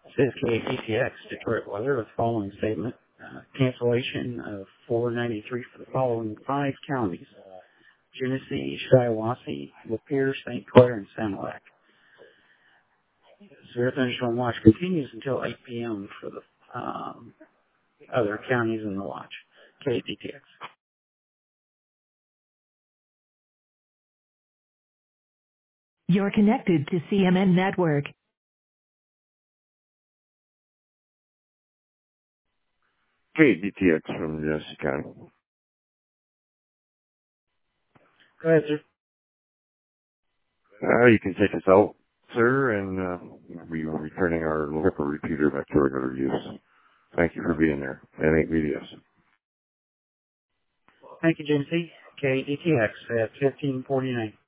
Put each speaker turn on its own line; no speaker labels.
Says KDTX Detroit weather with the following statement. Cancellation of 493 for the following 5 counties. Genesee, Shiawassee, Lapeer, St. Clair, and Sanilac. Severe thunderstorm watch continues until 8 p.m. for the other counties in the watch. KDTX.
You're connected to CMN Network.
KDTX from Genesee County.
Go ahead, sir.
You can take us out, sir, and we are returning our local repeater back to regular use. Thank you for being there. That ain't BDS.
Thank you, Genesee. KDTX at 1549.